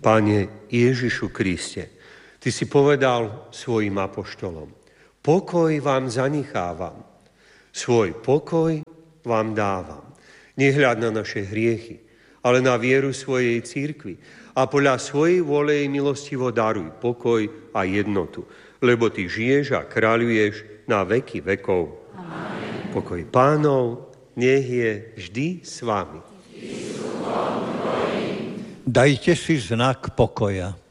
Pane Ježišu Kriste, Ty si povedal svojim apoštolom, pokoj vám zanechávam, svoj pokoj vám dávam. Nehľad na naše hriechy, ale na vieru svojej cirkvi a podľa svojej vôle jej milostivo daruj pokoj a jednotu, lebo Ty žiješ a kráľuješ na veky vekov. Amen. Pokoj Pánov nech je vždy s vami. Dajte si znak pokoja.